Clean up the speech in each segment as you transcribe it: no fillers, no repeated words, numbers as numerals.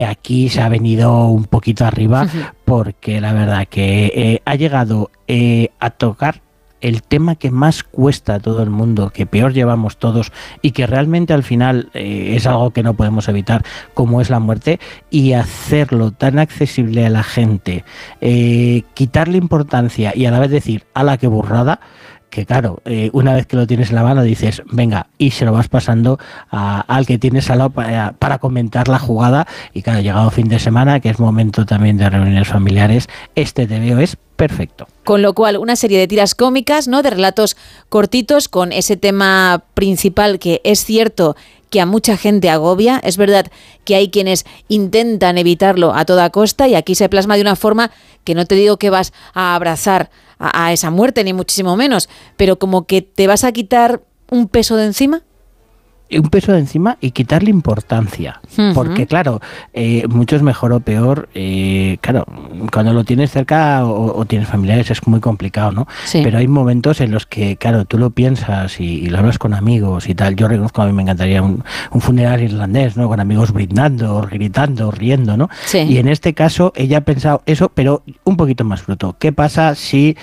aquí se ha venido un poquito arriba porque la verdad que ha llegado a tocar el tema que más cuesta a todo el mundo, que peor llevamos todos y que realmente al final es algo que no podemos evitar, como es la muerte, y hacerlo tan accesible a la gente, quitarle importancia y a la vez decir, ¡hala, qué burrada! Que claro, una vez que lo tienes en la mano dices, venga, y se lo vas pasando al que tienes al lado para comentar la jugada. Y claro, llegado fin de semana, que es momento también de reuniones familiares, este TVO es perfecto. Con lo cual, una serie de tiras cómicas, ¿no?, de relatos cortitos con ese tema principal que es cierto que a mucha gente agobia. Es verdad que hay quienes intentan evitarlo a toda costa y aquí se plasma de una forma que no te digo que vas a abrazar a esa muerte, ni muchísimo menos, pero como que te vas a quitar un peso de encima. Un peso de encima y quitarle importancia, porque claro, mucho es mejor o peor, claro, cuando lo tienes cerca o tienes familiares es muy complicado, ¿no? Sí. Pero hay momentos en los que, claro, tú lo piensas y lo hablas con amigos y tal. Yo reconozco, a mí me encantaría un funeral irlandés, ¿no? Con amigos brindando, gritando, riendo, ¿no? Sí. Y en este caso ella ha pensado eso, pero un poquito más bruto. ¿Qué pasa si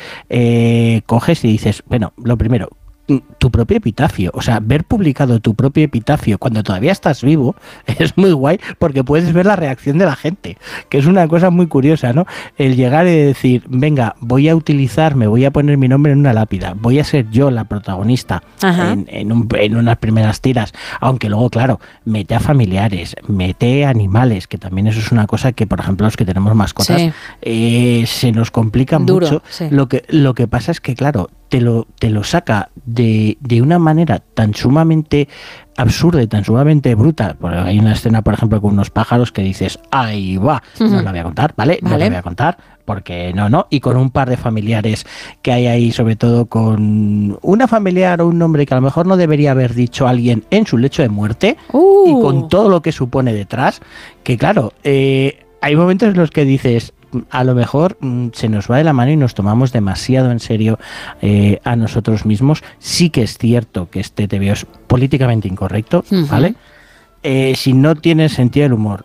coges y dices, bueno, lo primero, tu propio epitafio, o sea, ver publicado tu propio epitafio cuando todavía estás vivo es muy guay porque puedes ver la reacción de la gente, que es una cosa muy curiosa, ¿no? El llegar y decir, venga, voy a poner mi nombre en una lápida, voy a ser yo la protagonista en unas primeras tiras, aunque luego, claro, mete a familiares, mete a animales, que también eso es una cosa que, por ejemplo, los que tenemos mascotas, se nos complica mucho. Sí. Lo que pasa es que, claro, te lo saca de una manera tan sumamente absurda y tan sumamente bruta. Hay una escena, por ejemplo, con unos pájaros que dices, ahí va, no la voy a contar, ¿vale? No la voy a contar, porque no, y con un par de familiares que hay ahí, sobre todo con una familiar o un nombre que a lo mejor no debería haber dicho alguien en su lecho de muerte, y con todo lo que supone detrás, que claro, hay momentos en los que dices, a lo mejor se nos va de la mano y nos tomamos demasiado en serio a nosotros mismos. Sí que es cierto que este TVO es políticamente incorrecto, ¿vale? Si no tienes sentido del humor,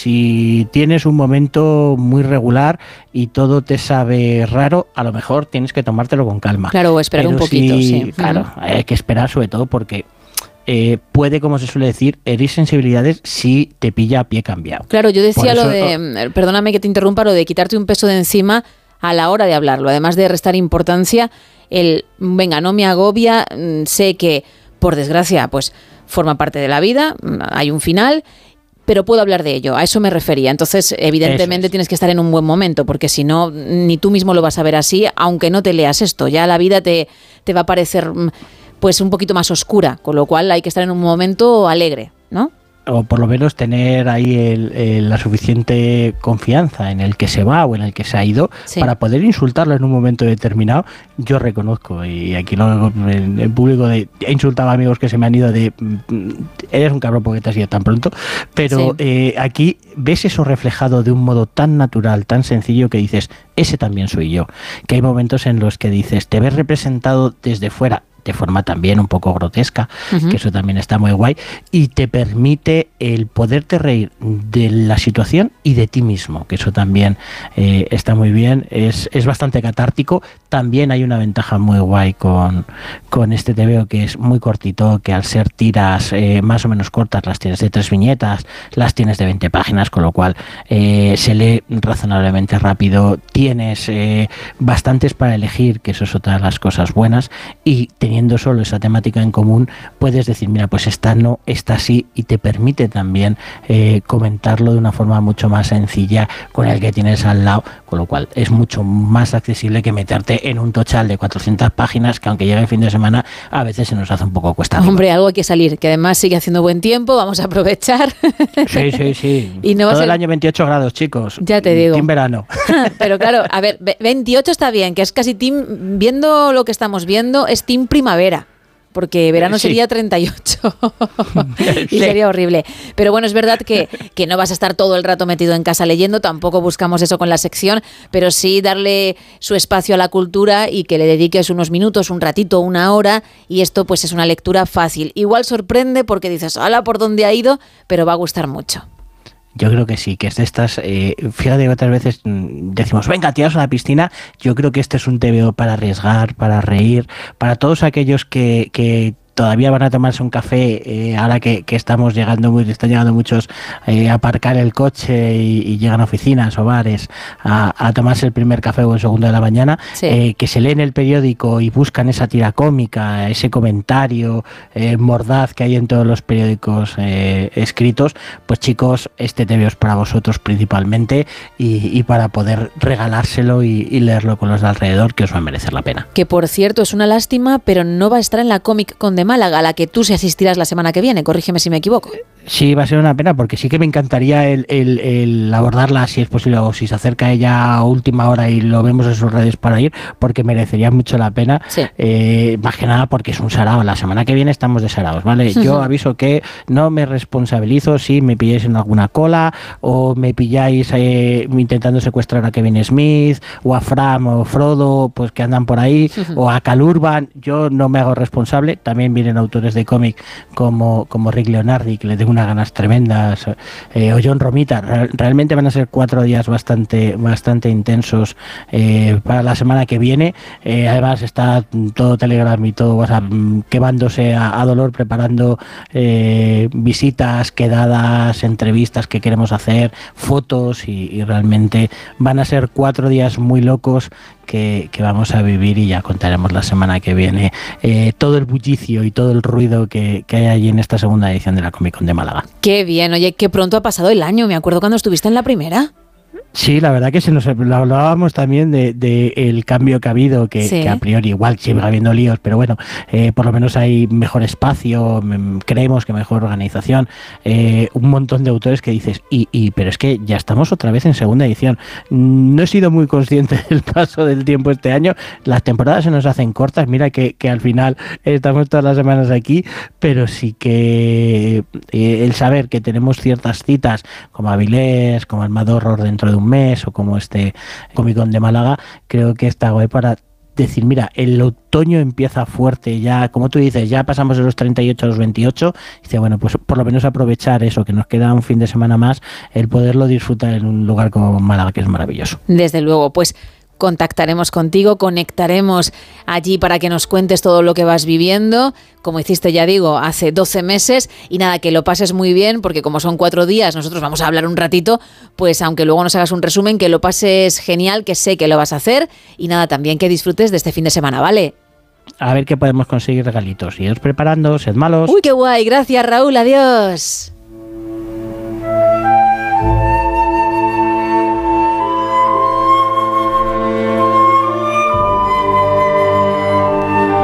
si tienes un momento muy regular y todo te sabe raro, a lo mejor tienes que tomártelo con calma. Claro, o esperar un poquito, sí. Claro, hay que esperar, sobre todo porque puede, como se suele decir, herir sensibilidades si te pilla a pie cambiado. Claro, yo decía lo de, perdóname que te interrumpa, lo de quitarte un peso de encima a la hora de hablarlo, además de restar importancia, venga, no me agobia, sé que, por desgracia, pues forma parte de la vida, hay un final, pero puedo hablar de ello, a eso me refería. Entonces, evidentemente tienes que estar en un buen momento, porque si no, ni tú mismo lo vas a ver así, aunque no te leas esto, ya la vida te va a parecer pues un poquito más oscura, con lo cual hay que estar en un momento alegre, ¿no? O por lo menos tener ahí la suficiente confianza en el que se va o en el que se ha ido para poder insultarlo en un momento determinado. Yo reconozco, y aquí en público he insultado a amigos que se me han ido de eres un cabrón porque te has ido tan pronto, pero aquí ves eso reflejado de un modo tan natural, tan sencillo, que dices, ese también soy yo. Que hay momentos en los que dices, te ves representado desde fuera, de forma también un poco grotesca, que eso también está muy guay, y te permite el poderte reír de la situación y de ti mismo, que eso también está muy bien, es bastante catártico. También hay una ventaja muy guay con este TVO, que es muy cortito, que al ser tiras más o menos cortas, las tienes de 3 viñetas, las tienes de 20 páginas, con lo cual se lee razonablemente rápido, tienes bastantes para elegir, que eso es otra de las cosas buenas, y teniendo solo esa temática en común, puedes decir, mira, pues esta no, esta sí, y te permite también comentarlo de una forma mucho más sencilla con el que tienes al lado, con lo cual es mucho más accesible que meterte en un tochal de 400 páginas que, aunque llegue el fin de semana, a veces se nos hace un poco cuesta arriba. Hombre, algo hay que salir, que además sigue haciendo buen tiempo, vamos a aprovechar. Sí. Y no todo el año 28 grados, chicos. Ya te digo. Team verano. Pero claro, a ver, 28 está bien, que es casi team, viendo lo que estamos viendo, es team primavera. Porque verano sería 38 y sería horrible. Pero bueno, es verdad que no vas a estar todo el rato metido en casa leyendo, tampoco buscamos eso con la sección, pero sí darle su espacio a la cultura y que le dediques unos minutos, un ratito, una hora, y esto pues es una lectura fácil. Igual sorprende porque dices, ¡hala, por dónde ha ido!, pero va a gustar mucho. Yo creo que sí, que es de estas, fíjate que otras veces decimos, venga, tiraos a la piscina. Yo creo que este es un TVO para arriesgar, para reír, para todos aquellos que todavía van a tomarse un café, ahora que están llegando muchos a aparcar el coche y llegan a oficinas o bares a tomarse el primer café o el segundo de la mañana, sí. Que se leen el periódico y buscan esa tira cómica, ese comentario mordaz que hay en todos los periódicos escritos. Pues chicos, este TVO es para vosotros principalmente y para poder regalárselo y leerlo con los de alrededor, que os va a merecer la pena. Que por cierto es una lástima, pero no va a estar en la Comic Con de Málaga, a la que tú sí asistirás la semana que viene, corrígeme si me equivoco. Sí, va a ser una pena, porque sí que me encantaría el abordarla, si es posible, o si se acerca ella a última hora y lo vemos en sus redes para ir, porque merecería mucho la pena, sí. Más que nada porque es un sarao. La semana que viene estamos de saraos, ¿vale? Yo aviso que no me responsabilizo si me pilláis en alguna cola o me pilláis intentando secuestrar a Kevin Smith o a Fram o Frodo, pues que andan por ahí, o a Cal Urban. Yo no me hago responsable. También vienen autores de cómic como Rick Leonardi, que le tengo unas ganas tremendas, o John Romita. Realmente van a ser 4 días bastante intensos para la semana que viene. Además está todo Telegram y todo WhatsApp quemándose a dolor, preparando visitas, quedadas, entrevistas que queremos hacer, fotos, y realmente van a ser 4 días muy locos que vamos a vivir, y ya contaremos la semana que viene todo el bullicio y todo el ruido que hay allí en esta segunda edición de la Comic Con de Málaga. Qué bien, oye, qué pronto ha pasado el año. Me acuerdo cuando estuviste en la primera. Sí, la verdad que lo hablábamos también de el cambio que ha habido, que a priori igual sigue habiendo líos, pero bueno, por lo menos hay mejor espacio, creemos que mejor organización, un montón de autores que dices, pero es que ya estamos otra vez en segunda edición. No he sido muy consciente del paso del tiempo este año, las temporadas se nos hacen cortas, mira que al final estamos todas las semanas aquí, pero sí que el saber que tenemos ciertas citas como Avilés, como Almadorror dentro de un mes, o como este Comic Con de Málaga, creo que está guay para decir, mira, el otoño empieza fuerte, ya, como tú dices, ya pasamos de los 38 a los 28, y dice, bueno, pues por lo menos aprovechar eso, que nos queda un fin de semana más, el poderlo disfrutar en un lugar como Málaga, que es maravilloso. Desde luego, pues contactaremos contigo, conectaremos allí para que nos cuentes todo lo que vas viviendo, como hiciste, ya digo, hace 12 meses, y nada, que lo pases muy bien, porque como son 4 días, nosotros vamos a hablar un ratito, pues aunque luego nos hagas un resumen, que lo pases genial, que sé que lo vas a hacer, y nada, también que disfrutes de este fin de semana, ¿vale? A ver qué podemos conseguir regalitos, iros preparando, sed malos. Uy, qué guay, gracias Raúl, adiós.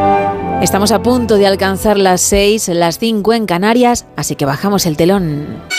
Estamos a punto de alcanzar las 6, las 5 en Canarias, así que bajamos el telón.